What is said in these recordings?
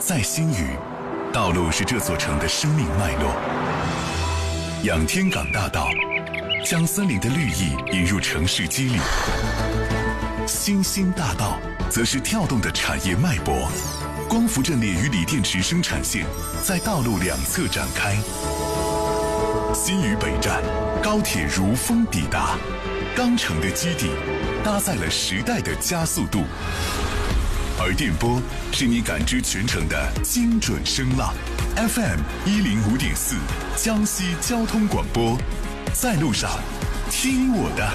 在新余，道路是这座城的生命脉络。仰天港大道将森林的绿意引入城市肌理，新兴大道则是跳动的产业脉搏。光伏阵列与锂电池生产线在道路两侧展开。新余北站，高铁如风抵达，钢城的基地搭载了时代的加速度。而电波是你感知全城的精准声浪。FM 105.4，江西交通广播，在路上听我的。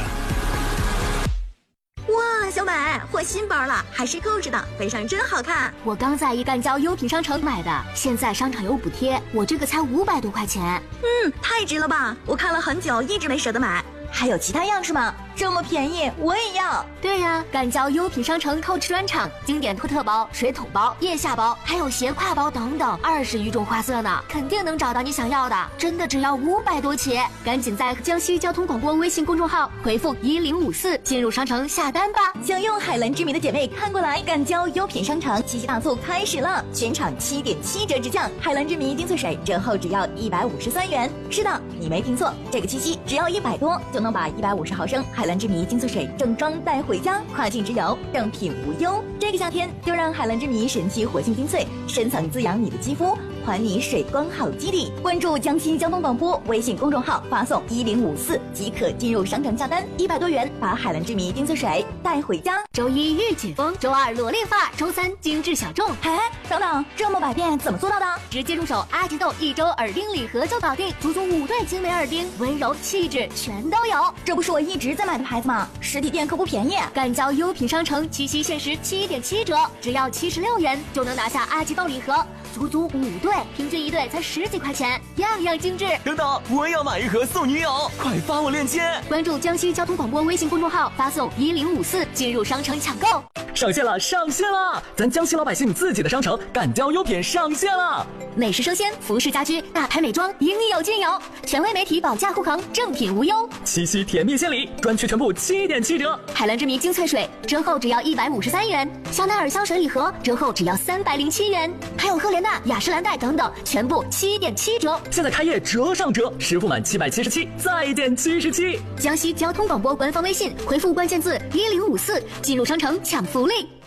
哇，小美，换新包了，还是扣子的，背上真好看。 我刚在赣江优品商城买的，现在商场有补贴，我这个才500多块钱。 太值了吧！我看了很久，一直没舍得买。 还有其他样式吗？这么便宜，我也要。 对呀，赣江优品商城Coach专场，经典托特包、水桶包、腋下包，还有斜挎包等等，20余种花色呢，肯定能找到你想要的。真的只要500多起，赶紧在江西交通广播微信公众号回复1054进入商城下单吧。 想用海蓝之谜的姐妹看过来，赣江优品商场七夕大促开始了，全场7.7折直降，海蓝之谜精粹水折后只要153元。是的，你没听错，这个七夕只要100多就能把150毫升海蓝之谜精粹水正装带回家，跨境直邮，正品无忧。这个夏天就让海蓝之谜神奇活性精粹深层滋养你的肌肤，还你水光好基底。关注江西交通广播微信公众号，发送1054即可进入商城下单，100多元把海蓝之谜精粹水带回家。 周一御姐风，周二裸练发，周三精致小众。 等等，这么百变怎么做到的？ 直接入手阿吉豆1周耳钉礼盒就搞定，足足5对精美耳钉，温柔气质全都有。 这不是我一直在买的牌子吗？实体店可不便宜。 赣江优品商城七夕限时7.7折，只要76元就能拿下阿吉豆礼盒，足足5对，平均1对才10几块钱，样样精致。 等等，我也要买一盒送女友，快发我链接。 关注江西交通广播微信公众号，发送1054进入商城抢购。 上线了，上线了！咱江西老百姓自己的商城赣江优品上线了。 美食生鲜、服饰家居、大牌美妆，应有尽有。权威媒体保驾护航，正品无忧。 七夕甜蜜献礼，专区全部7.7折。 海蓝之谜精粹水折后只要153元，香奈儿香水礼盒折后只要307元，还有赫莲娜、雅诗兰黛等等，全部7.7折。 现在开业折上折，实付满777再减77。 江西交通广播官方微信回复关键字1054进入商城抢福利。